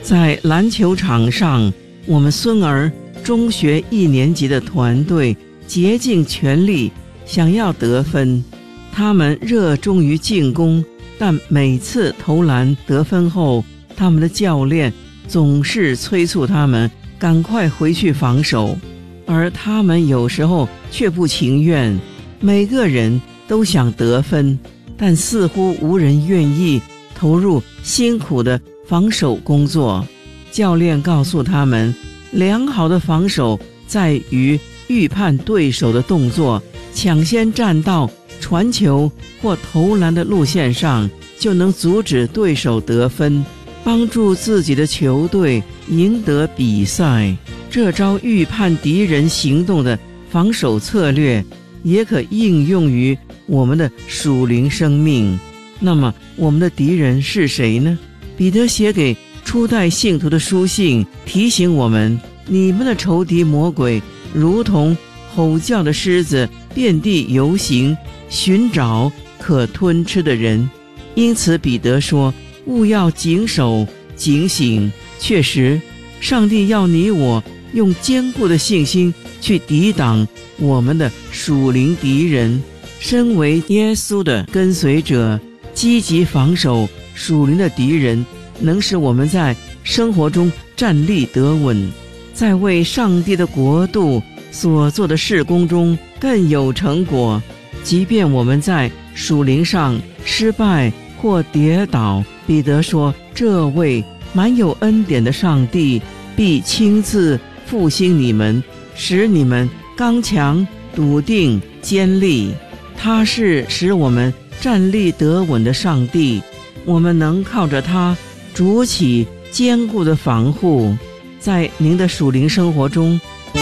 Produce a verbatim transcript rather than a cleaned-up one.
在篮球场上，我们孙儿中学一年级的团队竭尽全力想要得分，他们热衷于进攻，但每次投篮得分后，他们的教练总是催促他们赶快回去防守，而他们有时候却不情愿。每个人都想得分，但似乎无人愿意投入辛苦的防守工作。教练告诉他们，良好的防守在于预判对手的动作，抢先站到传球或投篮的路线上，就能阻止对手得分，帮助自己的球队赢得比赛。这招预判敌人行动的防守策略也可应用于我们的属灵生命。那么我们的敌人是谁呢？彼得写给初代信徒的书信提醒我们，你们的仇敌魔鬼如同吼叫的狮子，遍地游行，寻找可吞吃的人。因此彼得说，务要谨守警醒。确实，上帝要你我用坚固的信心去抵挡我们的属灵敌人。身为耶稣的跟随者，积极防守属灵的敌人，能使我们在生活中站立得稳，在为上帝的国度所做的事工中更有成果。即便我们在属灵上失败或跌倒，彼得说，这位满有恩典的上帝必亲自复兴你们，使你们刚强、笃定、坚立。他是使我们站立得稳的上帝，我们能靠着他筑起坚固的防护。在您的属灵生活中，